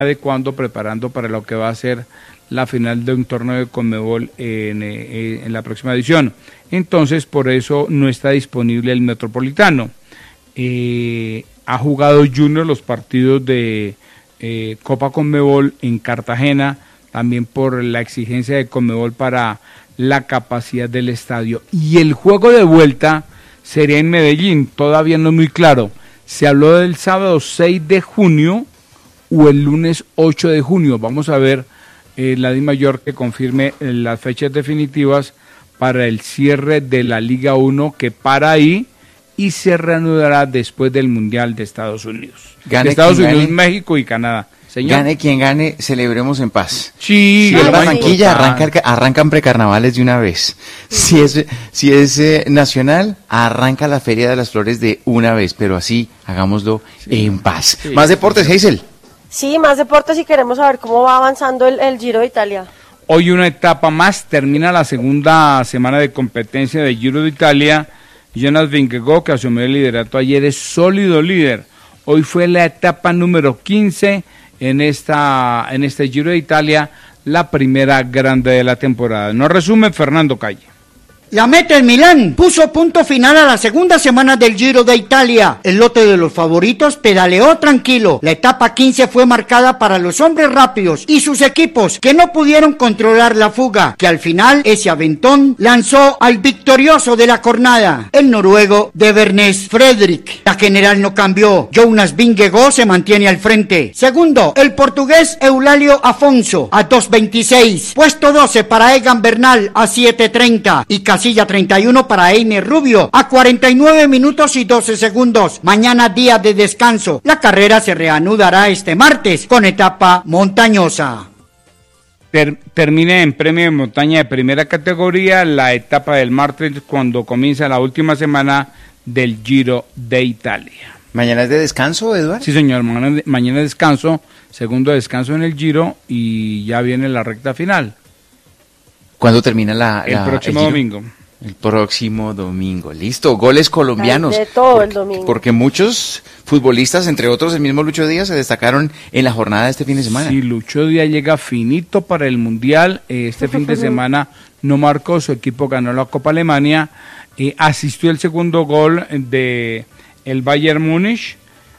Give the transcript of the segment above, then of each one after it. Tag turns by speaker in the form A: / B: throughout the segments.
A: adecuando, preparando para lo que va a ser la final de un torneo de Conmebol en la próxima edición. Entonces, por eso no está disponible el Metropolitano. Ha jugado Junior los partidos de Copa Conmebol en Cartagena, también por la exigencia de Conmebol para la capacidad del estadio. Y el juego de vuelta sería en Medellín, todavía no es muy claro. Se habló del sábado 6 de junio o el lunes 8 de junio. Vamos a ver la DIMAYOR que confirme las fechas definitivas para el cierre de la Liga 1, que para ahí y se reanudará después del Mundial de Estados Unidos. México y Canadá. Señor.
B: Gane quien gane, celebremos en paz.
A: Sí,
B: si es Barranquilla, arrancan precarnavales de una vez. Si es nacional, arranca la Feria de las Flores de una vez, pero así hagámoslo en paz. Sí. Más deportes, Hazel.
C: Sí, más deportes y queremos saber cómo va avanzando el Giro de Italia.
A: Hoy una etapa más, termina la segunda semana de competencia del Giro de Italia. Jonas Vingegaard, que asumió el liderato ayer, es sólido líder. Hoy fue la etapa número 15 en este Giro de Italia, la primera grande de la temporada. Nos resume Fernando Calle.
D: La meta en Milán puso punto final a la segunda semana del Giro de Italia. El lote de los favoritos pedaleó tranquilo. La etapa 15 fue marcada para los hombres rápidos y sus equipos que no pudieron controlar la fuga, que al final ese aventón lanzó al victorioso de la jornada, el noruego de Bernés Fredrik. La general no cambió. Jonas Vingegaard se mantiene al frente. Segundo, el portugués Eulalio Afonso a 2.26. Puesto 12 para Egan Bernal a 7.30 y Casilla 31 para Einer Rubio a 49 minutos y 12 segundos. Mañana día de descanso. La carrera se reanudará este martes con etapa montañosa.
A: Termina en premio de montaña de primera categoría la etapa del martes cuando comienza la última semana del Giro de Italia.
B: ¿Mañana es de descanso, Eduardo?
A: Sí, señor, mañana es descanso, segundo descanso en el Giro y ya viene la recta final.
B: ¿Cuándo termina
A: el próximo domingo?
B: El próximo domingo, listo. Goles colombianos.
C: De todo el domingo.
B: Porque muchos futbolistas, entre otros el mismo Lucho Díaz, se destacaron en la jornada de este fin de semana.
A: Sí, Lucho Díaz llega finito para el Mundial. Este fin de semana no marcó, su equipo ganó la Copa Alemania. Asistió el segundo gol de el Bayern Múnich,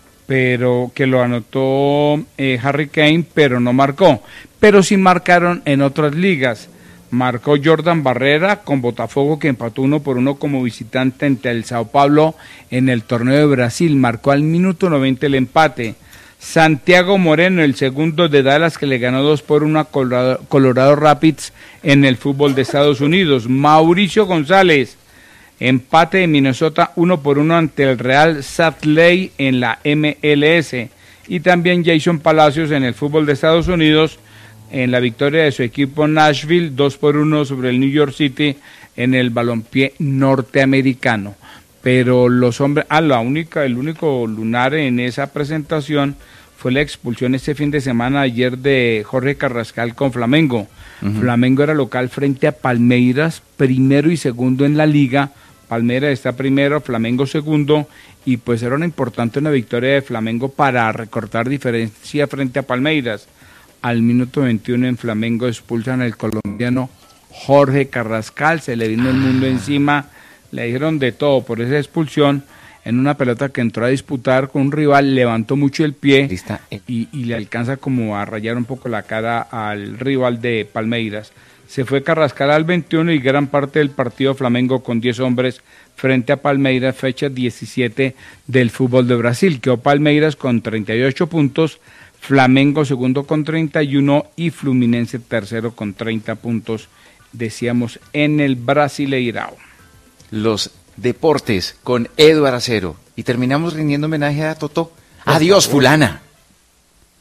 A: pero que lo anotó Harry Kane, pero no marcó. Pero sí marcaron en otras ligas. Marcó Jordan Barrera con Botafogo, que empató 1-1 como visitante ante el Sao Paulo en el torneo de Brasil. Marcó al minuto 90 el empate. Santiago Moreno, el segundo de Dallas, que le ganó 2-1 a Colorado Rapids en el fútbol de Estados Unidos. Mauricio González, empate de Minnesota 1-1 ante el Real Salt Lake en la MLS. Y también Jason Palacios en el fútbol de Estados Unidos, en la victoria de su equipo Nashville 2-1 sobre el New York City en el balompié norteamericano. Pero los hombres, el único lunar en esa presentación fue la expulsión este fin de semana ayer de Jorge Carrascal con Flamengo. Flamengo era local frente a Palmeiras, primero y segundo en la liga. Palmeiras está primero, Flamengo segundo, y pues era una importante victoria de Flamengo para recortar diferencia frente a Palmeiras. Al minuto 21 en Flamengo expulsan al colombiano Jorge Carrascal, se le vino el mundo encima, le dijeron de todo por esa expulsión en una pelota que entró a disputar con un rival, levantó mucho el pie y le alcanza como a rayar un poco la cara al rival de Palmeiras. Se fue Carrascal al 21 y gran parte del partido Flamengo con 10 hombres frente a Palmeiras, fecha 17 del fútbol de Brasil. Quedó Palmeiras con 38 puntos, Flamengo segundo con 31 y Fluminense tercero con 30 puntos, decíamos, en el Brasileirao.
B: Los deportes con Eduardo Acero. Y terminamos rindiendo homenaje a Totó. Adiós, fulana.